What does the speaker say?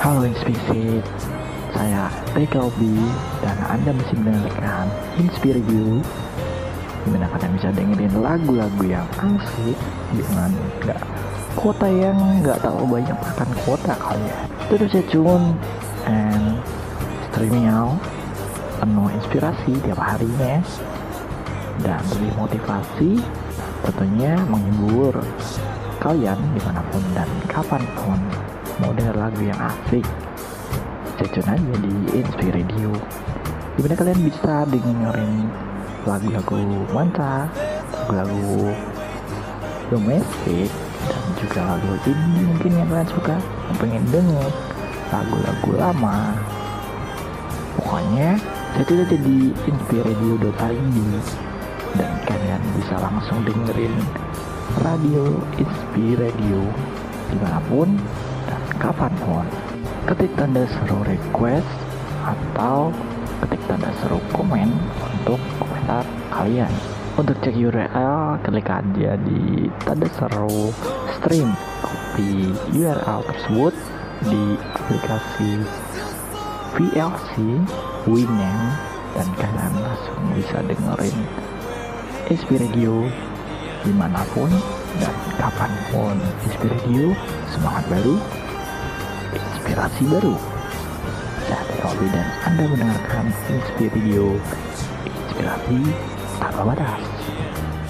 Halo Inspirasi, saya Rika Obi dan Anda masih mendengarkan Inspirasi, dimana kalian bisa dengerin lagu-lagu yang asik dengan kuota yang nggak terlalu banyak makan kuota kali ya. Terus stay tune and streaming out penuh inspirasi tiap harinya dan lebih motivasi, tentunya menghibur kalian dimanapun dan kapanpun. Mau denger lagu yang asik, stay tune aja di Inspirasi Radio, dimana kalian bisa dengerin lagu-lagu mantra, lagu-lagu domestik, dan juga lagu indie mungkin yang kalian suka, yang pengen denger lagu-lagu lama. Pokoknya saya tidak jadi inspiradio.id dan kalian bisa langsung dengerin radio Inspiradio dimanapun dan kapanpun. Ketik tanda seru request atau ketik tanda seru komen untuk komentar kalian. Untuk cek URL, klik aja di tanda seru stream, copy URL tersebut di aplikasi VLC Winamp dan kalian langsung bisa dengerin Inspiradio dimanapun dan kapanpun. Inspiradio, semangat baru, inspirasi baru. Saya Robi dan Anda mendengarkan Inspiradio, inspirasi tanpa batas.